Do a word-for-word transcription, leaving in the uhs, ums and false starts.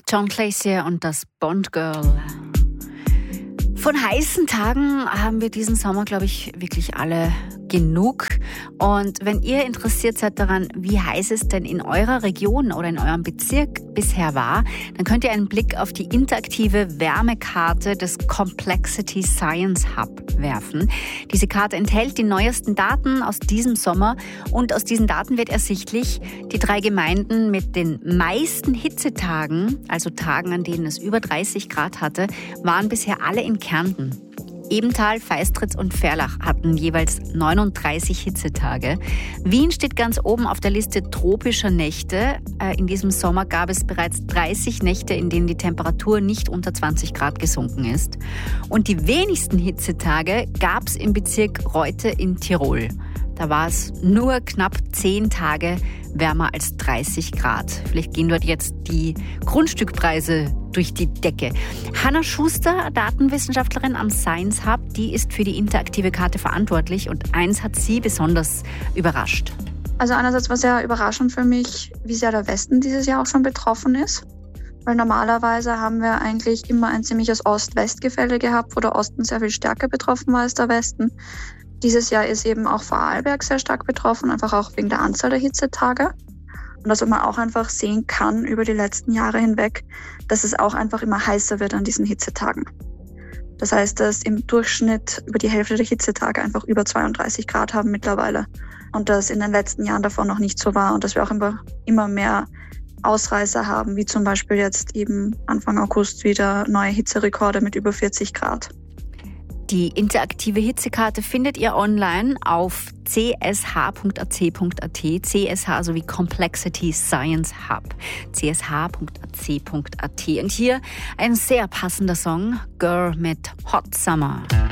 John Glacier und das Bond Girl. Von heißen Tagen haben wir diesen Sommer, glaube ich, wirklich alle genug. Und wenn ihr interessiert seid daran, wie heiß es denn in eurer Region oder in eurem Bezirk bisher war, dann könnt ihr einen Blick auf die interaktive Wärmekarte des Complexity Science Hub werfen. Diese Karte enthält die neuesten Daten aus diesem Sommer und aus diesen Daten wird ersichtlich, die drei Gemeinden mit den meisten Hitzetagen, also Tagen, an denen es über dreißig Grad hatte, waren bisher alle in Kärnten. Ebenthal, Feistritz und Ferlach hatten jeweils neununddreißig Hitzetage. Wien steht ganz oben auf der Liste tropischer Nächte. In diesem Sommer gab es bereits dreißig Nächte, in denen die Temperatur nicht unter zwanzig Grad gesunken ist. Und die wenigsten Hitzetage gab es im Bezirk Reute in Tirol. Da war es nur knapp zehn Tage wärmer als dreißig Grad. Vielleicht gehen dort jetzt die Grundstückpreise durch die Decke. Hanna Schuster, Datenwissenschaftlerin am Science Hub, die ist für die interaktive Karte verantwortlich und eins hat sie besonders überrascht. Also einerseits war sehr überraschend für mich, wie sehr der Westen dieses Jahr auch schon betroffen ist. Weil normalerweise haben wir eigentlich immer ein ziemliches Ost-West-Gefälle gehabt, wo der Osten sehr viel stärker betroffen war als der Westen. Dieses Jahr ist eben auch Vorarlberg sehr stark betroffen, einfach auch wegen der Anzahl der Hitzetage. Und dass man auch einfach sehen kann über die letzten Jahre hinweg, dass es auch einfach immer heißer wird an diesen Hitzetagen. Das heißt, dass im Durchschnitt über die Hälfte der Hitzetage einfach über zweiunddreißig Grad haben mittlerweile. Und das in den letzten Jahren davon noch nicht so war und dass wir auch immer, immer mehr Ausreißer haben, wie zum Beispiel jetzt eben Anfang August wieder neue Hitzerekorde mit über vierzig Grad. Die interaktive Hitzekarte findet ihr online auf c s h punkt a c punkt a t, C S H sowie Complexity Science Hub, c s h punkt a c punkt a t. Und hier ein sehr passender Song, Girl mit Hot Summer.